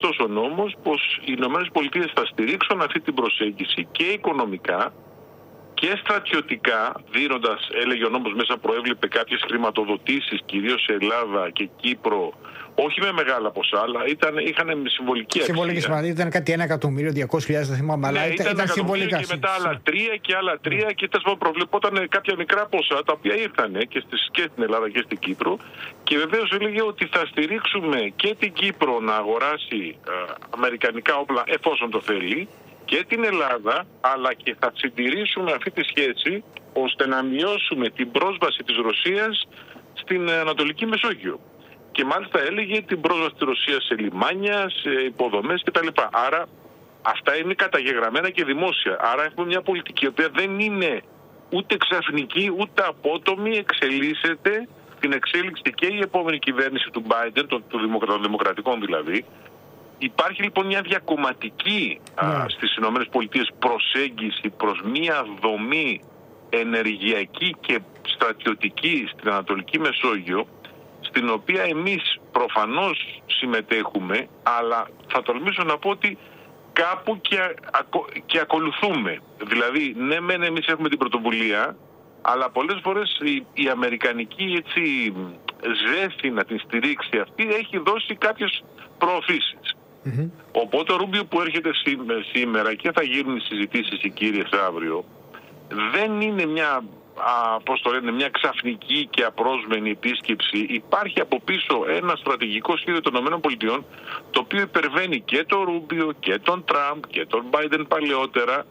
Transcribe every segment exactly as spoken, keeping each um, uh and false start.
αυτός ο νόμος πως οι Ηνωμένες Πολιτείες θα στηρίξουν αυτή την προσέγγιση και οικονομικά και στρατιωτικά, δίνοντας, έλεγε ο νόμος μέσα προέβλεπε κάποιες χρηματοδοτήσεις, κυρίως σε Ελλάδα και Κύπρο, όχι με μεγάλα ποσά, αλλά ήταν, είχαν συμβολική αξία. Συμβολική σημασία, ήταν κάτι ένα εκατομμύριο, διακόσιες χιλιάδες, δεν θυμάμαι, αλλά ναι, ήταν, ήταν συμβολικά. Και μετά άλλα τρία και άλλα τρία mm. και τέλος προβλεπόταν κάποια μικρά ποσά, τα οποία ήρθαν και, στις, και στην Ελλάδα και στην Κύπρο. Και βεβαίως έλεγε ότι θα στηρίξουμε και την Κύπρο να αγοράσει α, αμερικανικά όπλα εφόσον το θέλει, και την Ελλάδα, αλλά και θα συντηρήσουμε αυτή τη σχέση ώστε να μειώσουμε την πρόσβαση της Ρωσίας στην Ανατολική Μεσόγειο. Και μάλιστα έλεγε την πρόσβαση της Ρωσίας σε λιμάνια, σε υποδομές κτλ. Άρα αυτά είναι καταγεγραμμένα και δημόσια. Άρα έχουμε μια πολιτική η οποία δεν είναι ούτε ξαφνική ούτε απότομη, εξελίσσεται την εξέλιξη και η επόμενη κυβέρνηση του Biden, των, των δημοκρατικών δηλαδή. Υπάρχει λοιπόν μια διακομματική yeah. α, στις ΗΠΑ προσέγγιση προς μια δομή ενεργειακή και στρατιωτική στην Ανατολική Μεσόγειο, στην οποία εμείς προφανώς συμμετέχουμε, αλλά θα τολμήσω να πω ότι κάπου και, ακο, και ακολουθούμε. Δηλαδή, ναι μεν εμείς έχουμε την πρωτοβουλία, αλλά πολλές φορές η, η αμερικανική έτσι, ζέση να την στηρίξει αυτή έχει δώσει κάποιες προωθήσεις. Mm-hmm. Οπότε ο Ρούμπιο που έρχεται σήμερα και θα γίνουν οι συζητήσεις οι κύριες αύριο, δεν είναι μια, α, πώς το λένε, μια ξαφνική και απρόσμενη επίσκεψη. Υπάρχει από πίσω ένα στρατηγικό σχέδιο των ΗΠΑ, το οποίο υπερβαίνει και τον Ρούμπιο και τον Τραμπ και τον Biden παλαιότερα.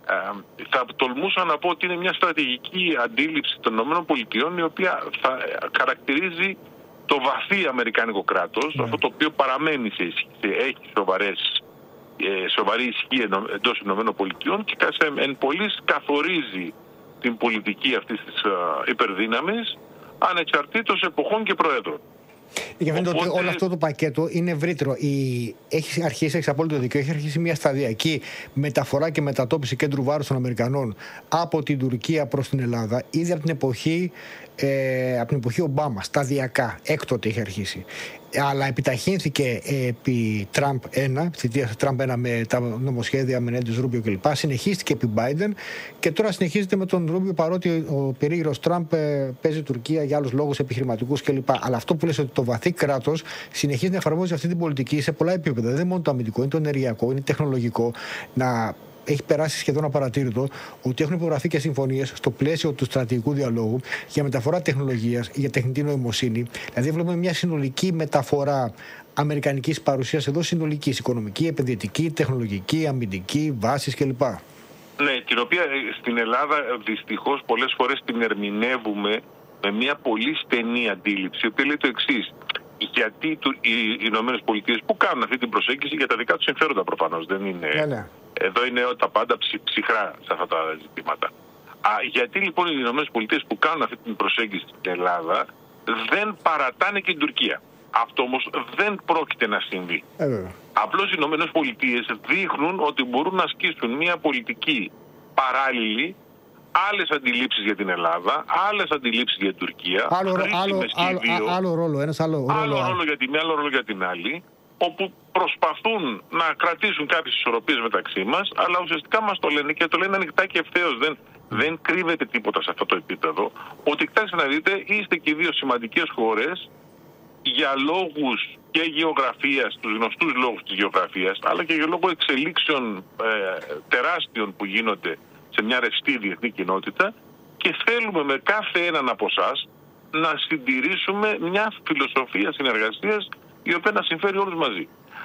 Θα τολμούσα να πω ότι είναι μια στρατηγική αντίληψη των ΗΠΑ, η οποία θα χαρακτηρίζει το βαθύ αμερικάνικο κράτος, yeah. αυτό το οποίο παραμένει σε ισχύ, έχει σοβαρές, ε, σοβαρή ισχύ εντός ΗΠΑ και εν πολλοίς καθορίζει την πολιτική αυτής της uh, υπερδύναμης ανεξαρτήτως εποχών και προέδρων. Για φαίνεται Οπότε... ότι όλο αυτό το πακέτο είναι ευρύτερο. Η... Έχει αρχίσει, έχει απόλυτο δίκιο, έχει αρχίσει μια σταδιακή μεταφορά και μετατόπιση κέντρου βάρους των Αμερικανών από την Τουρκία προς την Ελλάδα, ήδη από την εποχή, ε, από την εποχή Ομπάμα, σταδιακά, έκτοτε έχει αρχίσει. Αλλά επιταχύνθηκε επί Τραμπ ένα, θητεία Τραμπ ένα με τα νομοσχέδια Μενέντες, Ρούμπιο κλπ. Συνεχίστηκε επί Biden και τώρα συνεχίζεται με τον Ρούμπιο, παρότι ο περίγυρος Τραμπ παίζει Τουρκία για άλλους λόγους επιχειρηματικούς κλπ. Αλλά αυτό που λες ότι το βαθύ κράτος συνεχίζει να εφαρμόζει αυτή την πολιτική σε πολλά επίπεδα. Δεν είναι μόνο το αμυντικό, είναι το ενεργειακό, είναι τεχνολογικό. Να έχει περάσει σχεδόν απαρατήρητο ότι έχουν υπογραφεί και συμφωνίες στο πλαίσιο του στρατηγικού διαλόγου για μεταφορά τεχνολογίας, για τεχνητή νοημοσύνη. Δηλαδή, βλέπουμε μια συνολική μεταφορά αμερικανικής παρουσίας εδώ, συνολικής, οικονομική, επενδυτική, τεχνολογική, αμυντική, βάσεις κλπ. Ναι, την οποία στην Ελλάδα δυστυχώς πολλές φορές την ερμηνεύουμε με μια πολύ στενή αντίληψη, η οποία λέει το εξής. Γιατί οι Ηνωμένες Πολιτείες που κάνουν αυτή την προσέγγιση για τα δικά τους συμφέροντα προφανώς, δεν είναι. Ναι, ναι. Εδώ είναι τα πάντα ψυ, ψυχρά σε αυτά τα ζητήματα. Α, γιατί λοιπόν οι Ηνωμένες Πολιτείες που κάνουν αυτή την προσέγγιση στην Ελλάδα δεν παρατάνε και την Τουρκία. Αυτό όμως δεν πρόκειται να συμβεί. Ε, Απλώς οι Ηνωμένες Πολιτείες δείχνουν ότι μπορούν να ασκήσουν μια πολιτική παράλληλη, άλλες αντιλήψεις για την Ελλάδα, άλλες αντιλήψεις για την Τουρκία. Άλλο, άλλο, άλλο, δύο, άλλο ρόλο, ένας άλλο, άλλο ρόλο, ρόλο για τη μία, άλλο ρόλο για την άλλη, όπου προσπαθούν να κρατήσουν κάποιες ισορροπίες μεταξύ μας, αλλά ουσιαστικά μας το λένε και το λένε ανοιχτά και ευθέως. Δεν, δεν κρύβεται τίποτα σε αυτό το επίπεδο. Ότι κοιτάξτε να δείτε, είστε και δύο σημαντικές χώρες για λόγους και γεωγραφίας, τους γνωστούς λόγους της γεωγραφίας, αλλά και για λόγω εξελίξεων ε, τεράστιων που γίνονται σε μια ρευστή διεθνή κοινότητα, και θέλουμε με κάθε έναν από εσάς να συντηρήσουμε μια φιλοσοφία συνεργασίας η οποία να συμφέρει όλους μαζί.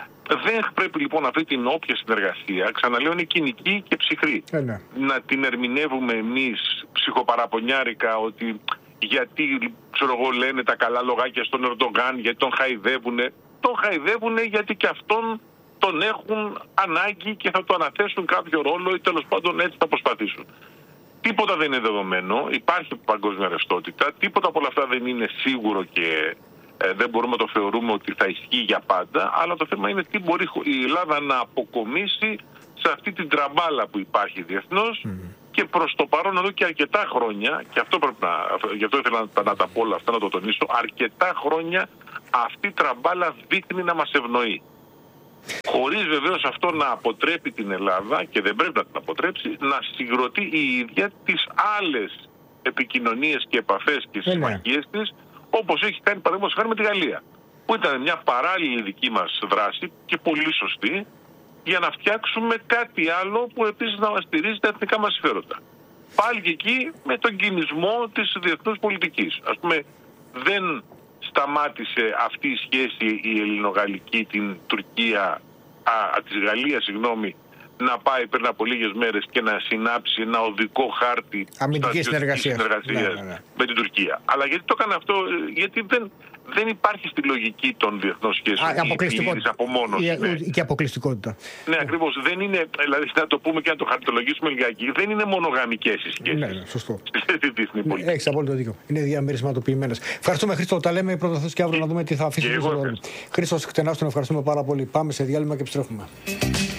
Δεν πρέπει λοιπόν αυτή την όποια συνεργασία, ξαναλέω, είναι κοινική και ψυχρή. Ε, ναι. Να την ερμηνεύουμε εμείς ψυχοπαραπονιάρικα ότι γιατί, ξέρω εγώ, λένε τα καλά λογάκια στον Ερντογάν, γιατί τον χαϊδεύουνε. Τον χαϊδεύουνε γιατί και αυτόν τον έχουν ανάγκη και θα το αναθέσουν κάποιο ρόλο ή τέλος πάντων έτσι θα προσπαθήσουν. Τίποτα δεν είναι δεδομένο, υπάρχει παγκόσμια ρευστότητα, τίποτα από όλα αυτά δεν είναι σίγουρο και ε, δεν μπορούμε να το θεωρούμε ότι θα ισχύει για πάντα, αλλά το θέμα είναι τι μπορεί η Ελλάδα να αποκομίσει σε αυτή την τραμπάλα που υπάρχει διεθνώς. Mm. Και προς το παρόν εδώ και αρκετά χρόνια, και αυτό πρέπει να, γι' αυτό ήθελα να, να τα πω όλα αυτά, να το τονίσω, αρκετά χρόνια αυτή η τραμπάλα δείχνει να μας ευνοεί. χωρίς βεβαίως αυτό να αποτρέπει την Ελλάδα, και δεν πρέπει να την αποτρέψει, να συγκροτεί η ίδια τις άλλες επικοινωνίες και επαφές και συμμαχίες της, όπως έχει κάνει παραδείγματος χάρη με τη Γαλλία, που ήταν μια παράλληλη δική μας δράση και πολύ σωστή, για να φτιάξουμε κάτι άλλο που επίσης να στηρίζει τα εθνικά μας συμφέροντα. Πάλι και εκεί με τον κινησμό της διεθνούς πολιτικής. Ας πούμε, δεν σταμάτησε αυτή η σχέση η ελληνογαλλική, την Τουρκία, α, της Γαλλίας, συγγνώμη, να πάει πριν από λίγες μέρες και να συνάψει ένα οδικό χάρτη αμυντικής συνεργασίας ναι, ναι, ναι. με την Τουρκία. Αλλά γιατί το έκανε αυτό? Γιατί δεν, δεν υπάρχει στη λογική των διεθνών σχέσεων η πλήρης απομόνωση. Ναι. Και αποκλειστικότητα. Ναι, ακριβώς. Δεν είναι, δηλαδή να το πούμε και να το χαρτολογήσουμε λιγάκι, δεν είναι μονογαμικές οι σχέσεις. Ναι, ναι, σωστό. Στη διεθνή πολιτική. Έχεις απόλυτο δίκιο. Είναι διαμερισματοποιημένες. Ευχαριστούμε, Χρήστο. Τα λέμε πρώτα και αύριο να δούμε τι θα αφήσει. Χρήστο, Χρήστος Χτενάς, τον ευχαριστούμε πάρα πολύ. Πάμε σε διάλειμμα και επιστρέφουμε.